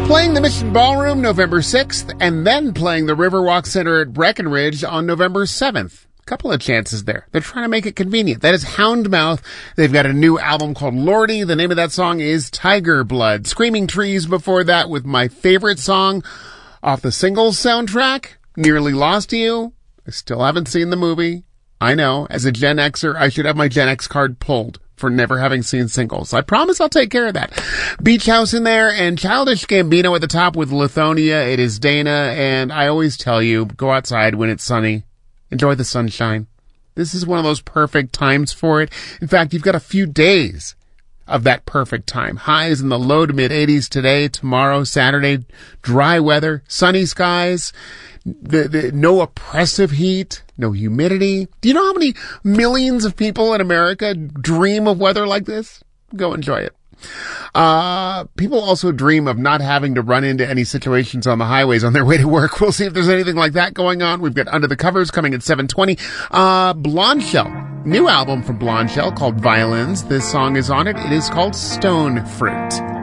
Playing the Mission Ballroom November 6th, and then playing the Riverwalk Center at Breckenridge on November 7th. Couple of chances there. They're trying to make it convenient. That is Houndmouth. They've got a new album called Lordy. The name of that song is Tiger Blood. Screaming Trees before that with my favorite song off the Singles soundtrack, Nearly Lost to You. I still haven't seen the movie. I know, as a Gen Xer, I should have my Gen X card pulled for never having seen Singles. I promise I'll take care of that. Beach House in there, and Childish Gambino at the top with Lithonia. It is Dana, and I always tell you, go outside when it's sunny. Enjoy the sunshine. This is one of those perfect times for it. In fact, you've got a few days of that perfect time. Highs in the low to mid 80s today, tomorrow, Saturday, dry weather, sunny skies, no oppressive heat, no humidity. Do you know how many millions of people in America dream of weather like this? Go enjoy it. People also dream of not having to run into any situations on the highways on their way to work. We'll see if there's anything like that going on. We've got Under the Covers coming at 7:20. Blondshell, new album from Blondshell called Violins. This song is on it. It is called Stone Fruit.